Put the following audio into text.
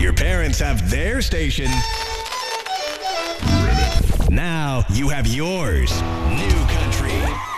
Your parents have their station. Now you have yours. New Country